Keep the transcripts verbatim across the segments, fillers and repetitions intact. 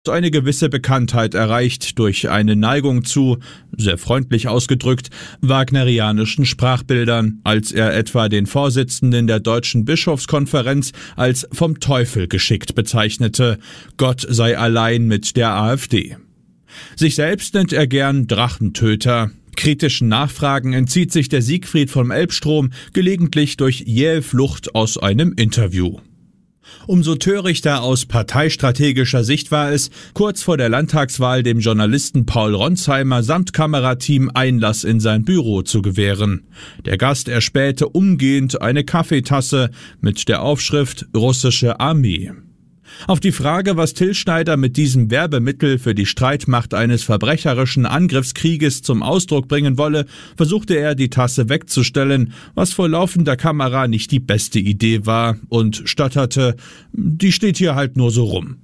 eine gewisse Bekanntheit erreicht durch eine Neigung zu, sehr freundlich ausgedrückt, wagnerianischen Sprachbildern, als er etwa den Vorsitzenden der Deutschen Bischofskonferenz als vom Teufel geschickt bezeichnete, Gott sei allein mit der AfD. Sich selbst nennt er gern Drachentöter. Kritischen Nachfragen entzieht sich der Siegfried vom Elbstrom gelegentlich durch jähe Flucht aus einem Interview. Umso törichter aus parteistrategischer Sicht war es, kurz vor der Landtagswahl dem Journalisten Paul Ronsheimer samt Kamerateam Einlass in sein Büro zu gewähren. Der Gast erspähte umgehend eine Kaffeetasse mit der Aufschrift Russische Armee. Auf die Frage, was Till Schneider mit diesem Werbemittel für die Streitmacht eines verbrecherischen Angriffskrieges zum Ausdruck bringen wolle, versuchte er, die Tasse wegzustellen, was vor laufender Kamera nicht die beste Idee war, und stotterte, die steht hier halt nur so rum.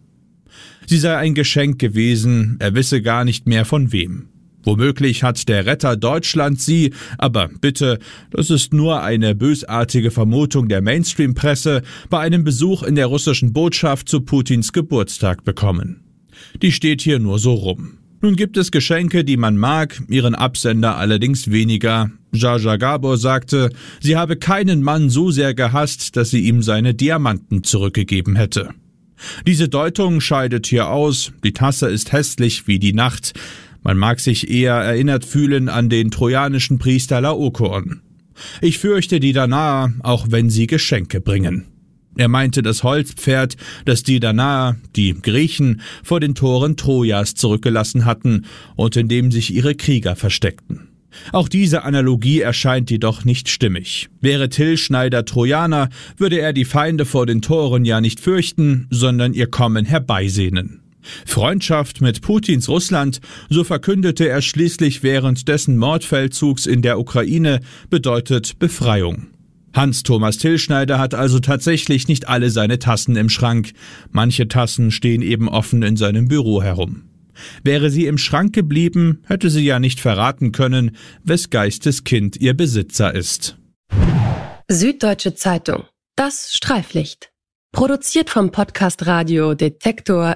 Sie sei ein Geschenk gewesen, er wisse gar nicht mehr von wem. Womöglich hat der Retter Deutschland sie, aber bitte, das ist nur eine bösartige Vermutung der Mainstream-Presse, bei einem Besuch in der russischen Botschaft zu Putins Geburtstag bekommen. Die steht hier nur so rum. Nun gibt es Geschenke, die man mag, ihren Absender allerdings weniger. Jaja Gabor sagte, sie habe keinen Mann so sehr gehasst, dass sie ihm seine Diamanten zurückgegeben hätte. Diese Deutung scheidet hier aus, die Tasse ist hässlich wie die Nacht. Man mag sich eher erinnert fühlen an den trojanischen Priester Laokoon. Ich fürchte die Danaer, auch wenn sie Geschenke bringen. Er meinte das Holzpferd, das die Danaer, die Griechen, vor den Toren Trojas zurückgelassen hatten und in dem sich ihre Krieger versteckten. Auch diese Analogie erscheint jedoch nicht stimmig. Wäre Till Schneider Trojaner, würde er die Feinde vor den Toren ja nicht fürchten, sondern ihr Kommen herbeisehnen. Freundschaft mit Putins Russland, so verkündete er schließlich während dessen Mordfeldzugs in der Ukraine, bedeutet Befreiung. Hans-Thomas Till Schneider hat also tatsächlich nicht alle seine Tassen im Schrank. Manche Tassen stehen eben offen in seinem Büro herum. Wäre sie im Schrank geblieben, hätte sie ja nicht verraten können, wes Geistes Kind ihr Besitzer ist. Süddeutsche Zeitung. Das Streiflicht. Produziert vom Podcast Radio Detektor